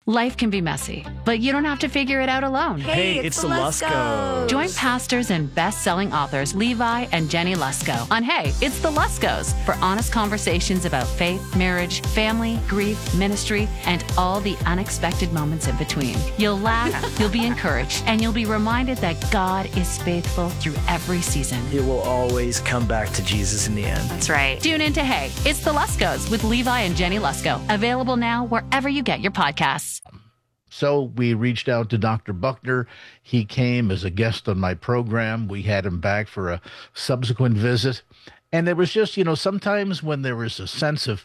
Life can be messy, but you don't have to figure it out alone. Hey, it's the Luskos. Join pastors and best-selling authors Levi and Jenny Lusko on Hey, It's the Luskos for honest conversations about faith, marriage, family, grief, ministry, and all the unexpected moments in between. You'll laugh, you'll be encouraged, and you'll be reminded that God is faithful through every season. It will always come back to Jesus in the end. That's right. Tune in to Hey, It's the Luskos with Levi and Jenny Lusko. Available now wherever you get your podcasts. So we reached out to Dr. Buckner. He came as a guest on my program. We had him back for a subsequent visit. And there was just, sometimes when there was a sense of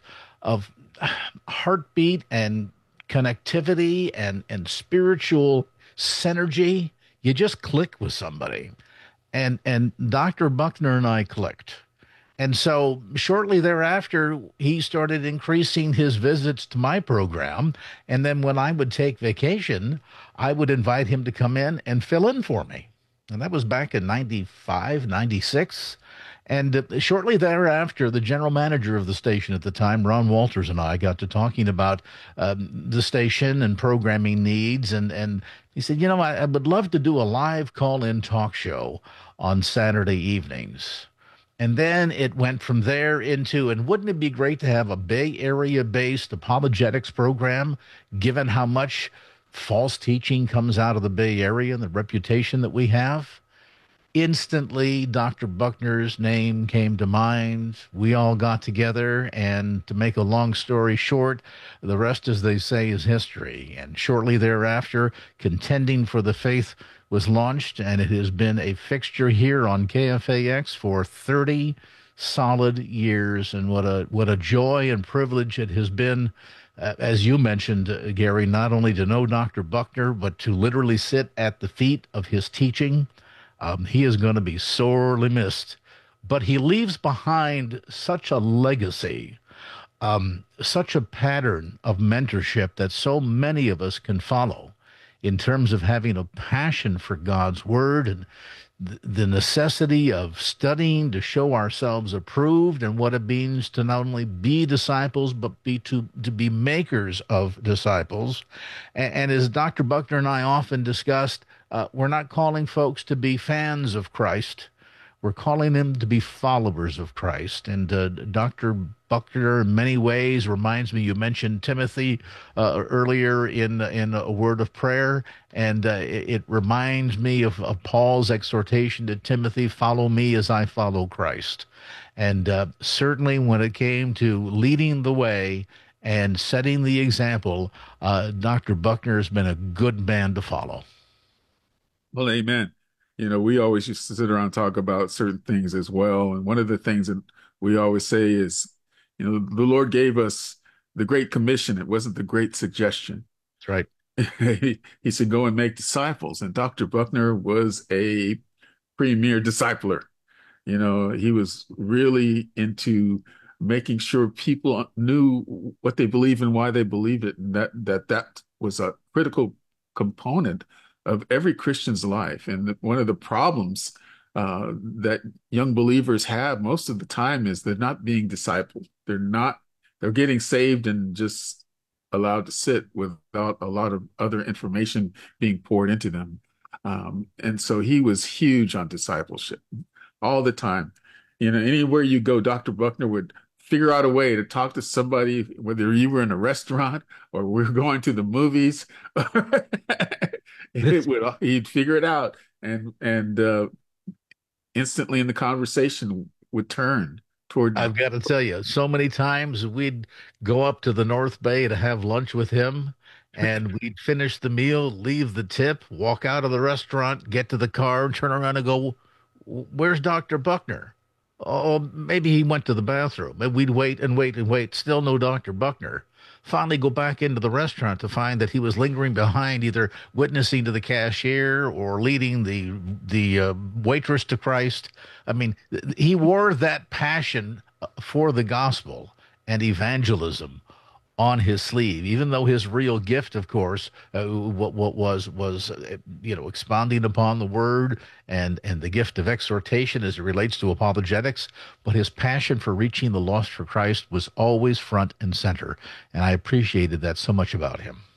heartbeat and connectivity and spiritual synergy, you just click with somebody. And Dr. Buckner and I clicked. And so shortly thereafter, he started increasing his visits to my program. And then when I would take vacation, I would invite him to come in and fill in for me. And that was back in 95, 96. And shortly thereafter, the general manager of the station at the time, Ron Walters, and I got to talking about the station and programming needs. And he said, I would love to do a live call-in talk show on Saturday evenings. And then it went from there into, and wouldn't it be great to have a Bay Area-based apologetics program, given how much false teaching comes out of the Bay Area and the reputation that we have? Instantly, Dr. Buckner's name came to mind. We all got together, and to make a long story short, the rest, as they say, is history. And shortly thereafter, Contending for the Faith was launched, and it has been a fixture here on KFAX for 30 solid years. And what a joy and privilege it has been, as you mentioned, Gary, not only to know Dr. Buckner, but to literally sit at the feet of his teaching. He is going to be sorely missed, but he leaves behind such a legacy, such a pattern of mentorship that so many of us can follow, in terms of having a passion for God's word and the necessity of studying to show ourselves approved, and what it means to not only be disciples, but to be makers of disciples. And as Dr. Buckner and I often discussed, we're not calling folks to be fans of Christ. We're calling them to be followers of Christ. And Dr. Buckner, in many ways, reminds me, you mentioned Timothy earlier in a word of prayer, and it reminds me of Paul's exhortation to Timothy, follow me as I follow Christ. And certainly when it came to leading the way and setting the example, Dr. Buckner has been a good man to follow. Well, amen. We always used to sit around and talk about certain things as well. And one of the things that we always say is, the Lord gave us the Great Commission. It wasn't the Great Suggestion. That's right. He said, go and make disciples. And Dr. Buckner was a premier discipler. He was really into making sure people knew what they believe and why they believe it. And that was a critical component of every Christian's life. And one of the problems that young believers have most of the time is they're not being discipled. They're getting saved and just allowed to sit without a lot of other information being poured into them. And so he was huge on discipleship all the time. Anywhere you go, Dr. Buckner would figure out a way to talk to somebody, whether you were in a restaurant or we're going to the movies. He'd figure it out, and instantly in the conversation would turn toward. I've got to tell you, so many times we'd go up to the North Bay to have lunch with him, and we'd finish the meal, leave the tip, walk out of the restaurant, get to the car, turn around and go, "Where's Dr. Buckner?" Oh, maybe he went to the bathroom. And we'd wait and wait and wait. Still no Dr. Buckner. Finally go back into the restaurant to find that he was lingering behind, either witnessing to the cashier or leading the waitress to Christ. I mean, he wore that passion for the gospel and evangelism on his sleeve, even though his real gift, of course, what was expounding upon the word and the gift of exhortation as it relates to apologetics. But his passion for reaching the lost for Christ was always front and center, and I appreciated that so much about him.